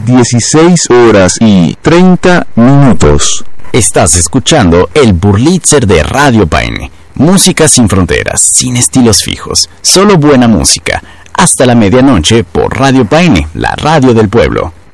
16 horas y 30 minutos. Estás escuchando el Burlitzer de Radio Paine. Música sin fronteras, sin estilos fijos, solo buena música. Hasta la medianoche por Radio Paine, la radio del pueblo.